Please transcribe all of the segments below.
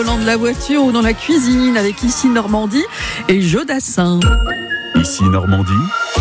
Volant de la voiture ou dans la cuisine avec Ici Normandie et Jodassin. Ici Normandie,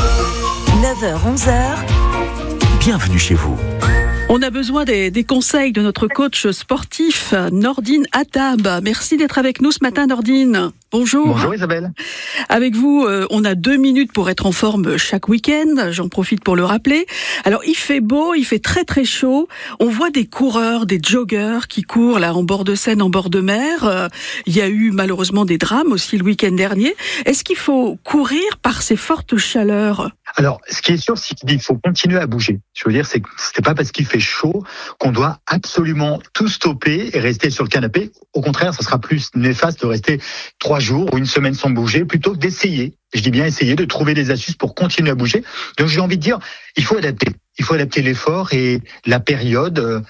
9h-11h, bienvenue chez vous. On a besoin des conseils de notre coach sportif, Nordine Attab. Merci d'être avec nous ce matin, Nordine. Bonjour. Bonjour Isabelle. Avec vous, on a 2 minutes pour être en forme chaque week-end. J'en profite pour le rappeler. Alors, il fait beau, il fait très très chaud. On voit des coureurs, des joggeurs qui courent là en bord de Seine, en bord de mer. Il y a eu malheureusement des drames aussi le week-end dernier. Est-ce qu'il faut courir par ces fortes chaleurs ? Alors, ce qui est sûr, c'est qu'il faut continuer à bouger. Je veux dire, c'est pas parce qu'il fait chaud qu'on doit absolument tout stopper et rester sur le canapé. Au contraire, ça sera plus néfaste de rester 3 jours ou une semaine sans bouger plutôt que d'essayer. Je dis bien essayer de trouver des astuces pour continuer à bouger. Donc, j'ai envie de dire, il faut adapter. Il faut adapter l'effort et la période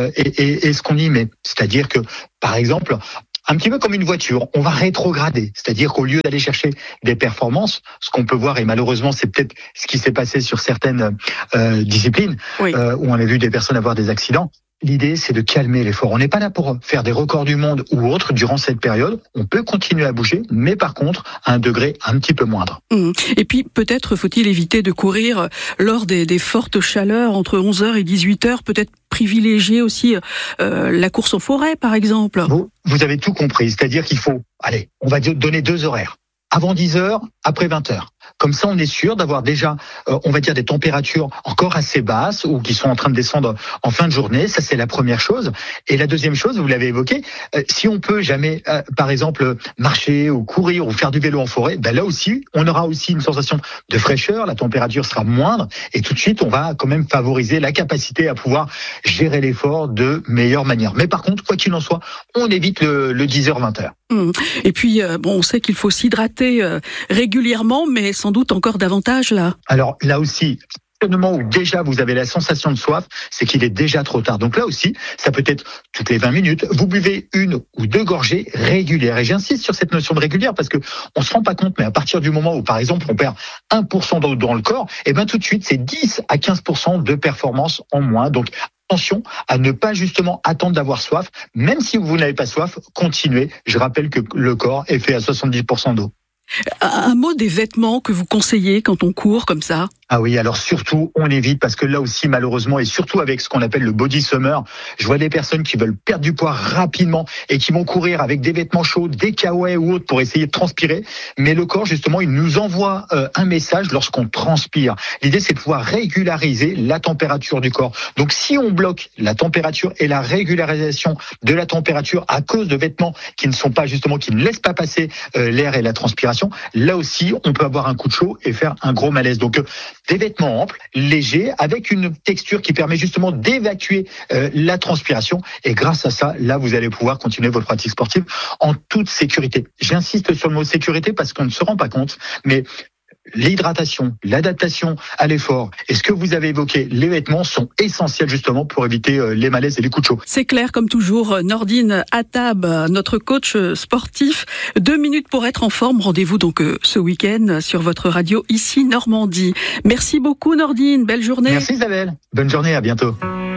et ce qu'on y met. C'est-à-dire que, par exemple, un petit peu comme une voiture, on va rétrograder. C'est-à-dire qu'au lieu d'aller chercher des performances, ce qu'on peut voir, et malheureusement c'est peut-être ce qui s'est passé sur certaines disciplines, Oui. où on a vu des personnes avoir des accidents, l'idée c'est de calmer l'effort. On n'est pas là pour faire des records du monde ou autre durant cette période. On peut continuer à bouger, mais par contre à un degré un petit peu moindre. Et puis peut-être faut-il éviter de courir lors des fortes chaleurs entre 11h et 18h, peut-être privilégier aussi la course en forêt par exemple. Vous avez tout compris, c'est-à-dire qu'il faut, allez, on va donner 2 horaires. Avant 10h, après 20h. Comme ça, on est sûr d'avoir déjà, on va dire, des températures encore assez basses ou qui sont en train de descendre en fin de journée. Ça, c'est la première chose. Et la deuxième chose, vous l'avez évoqué, si on peut jamais, par exemple, marcher ou courir ou faire du vélo en forêt, ben là aussi, on aura aussi une sensation de fraîcheur, la température sera moindre et tout de suite, on va quand même favoriser la capacité à pouvoir gérer l'effort de meilleure manière. Mais par contre, quoi qu'il en soit, on évite le 10h-20h. Et puis, on sait qu'il faut s'hydrater régulièrement, mais sans doute encore davantage là. Alors là aussi, au moment où déjà vous avez la sensation de soif, c'est qu'il est déjà trop tard. Donc là aussi, ça peut être toutes les 20 minutes. Vous buvez 1 ou 2 gorgées régulières. Et j'insiste sur cette notion de régulière parce que on se rend pas compte, mais à partir du moment où, par exemple, on perd 1% d'eau dans le corps, et ben tout de suite, c'est 10 à 15% de performance en moins. Donc attention à ne pas justement attendre d'avoir soif. Même si vous n'avez pas soif, continuez. Je rappelle que le corps est fait à 70% d'eau. Un mot des vêtements que vous conseillez quand on court comme ça? Ah oui, alors surtout, on évite parce que là aussi, malheureusement, et surtout avec ce qu'on appelle le body summer, je vois des personnes qui veulent perdre du poids rapidement et qui vont courir avec des vêtements chauds, des kawaii ou autres pour essayer de transpirer. Mais le corps, justement, il nous envoie un message lorsqu'on transpire. L'idée, c'est de pouvoir régulariser la température du corps. Donc, si on bloque la température et la régularisation de la température à cause de vêtements qui ne sont pas justement, qui ne laissent pas passer l'air et la transpiration, là aussi, on peut avoir un coup de chaud et faire un gros malaise. Donc, des vêtements amples, légers, avec une texture qui permet justement d'évacuer la transpiration. Et grâce à ça, là, vous allez pouvoir continuer votre pratique sportive en toute sécurité. J'insiste sur le mot sécurité parce qu'on ne se rend pas compte, mais l'hydratation, l'adaptation à l'effort et ce que vous avez évoqué, les vêtements sont essentiels justement pour éviter les malaises et les coups de chaud. C'est clair comme toujours. Nordine Attab, notre coach sportif. 2 minutes pour être en forme. Rendez-vous donc ce week-end sur votre radio Ici Normandie. Merci beaucoup Nordine. Belle journée. Merci Isabelle. Bonne journée, à bientôt.